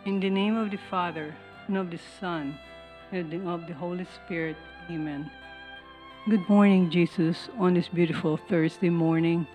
In the name of the Father, and of the Son, and of the Holy Spirit. Amen. Good morning, Jesus, on this beautiful Thursday morning.